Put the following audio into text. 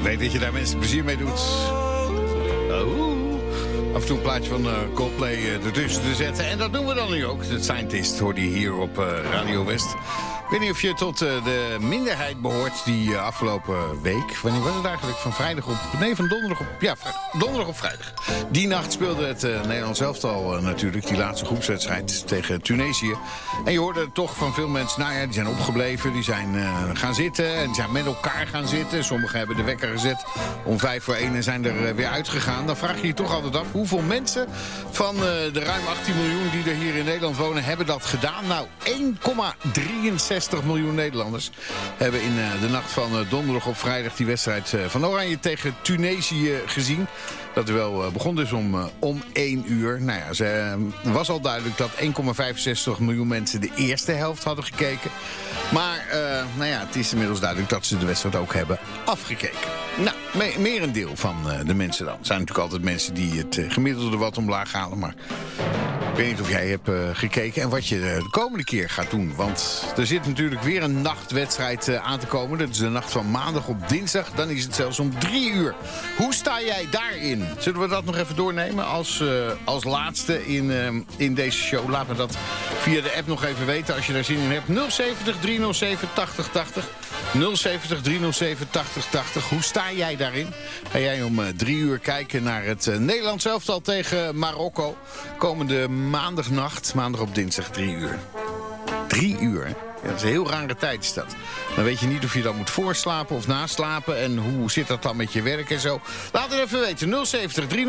weet dat je daar mensen plezier mee doet. Af en toe een plaatje van Coldplay ertussen te zetten. En dat doen we dan nu ook. De Scientist hoorde je hier op Radio West. Ik weet niet of je tot de minderheid behoort die afgelopen week... Wanneer was het eigenlijk? Van vrijdag op... Nee, van donderdag op... Ja, donderdag op vrijdag. Die nacht speelde het Nederlands elftal natuurlijk. Die laatste groepswedstrijd tegen Tunesië. En je hoorde toch van veel mensen... Nou ja, die zijn opgebleven. Die zijn gaan zitten. En die zijn met elkaar gaan zitten. Sommigen hebben de wekker gezet om 1:55 en zijn er weer uitgegaan. Dan vraag je je toch altijd af... Hoeveel mensen van de ruim 18 miljoen die er hier in Nederland wonen... hebben dat gedaan? Nou, 1,63 miljoen Nederlanders hebben in de nacht van donderdag op vrijdag... die wedstrijd van Oranje tegen Tunesië gezien. Dat wel begon dus om 1 uur. Nou ja, het was al duidelijk dat 1,65 miljoen mensen de eerste helft hadden gekeken. Maar nou ja, het is inmiddels duidelijk dat ze de wedstrijd ook hebben afgekeken. Nou, merendeel van de mensen dan. Het zijn natuurlijk altijd mensen die het gemiddelde wat omlaag halen, maar... Ik weet niet of jij hebt gekeken en wat je de komende keer gaat doen. Want er zit natuurlijk weer een nachtwedstrijd aan te komen. Dat is de nacht van maandag op dinsdag. Dan is het zelfs om 3 uur. Hoe sta jij daarin? Zullen we dat nog even doornemen als laatste in deze show? Laat me dat via de app nog even weten als je daar zin in hebt. 070 307 8080. 070 307 8080. Hoe sta jij daarin? Ga jij om 3 uur kijken naar het Nederlands elftal tegen Marokko? Komende maandagnacht, maandag op dinsdag 3 uur. 3 uur, hè? Ja, dat is een heel rare tijd is dat. Dan weet je niet of je dan moet voorslapen of naslapen. En hoe zit dat dan met je werk en zo. Laat het even weten. 070 307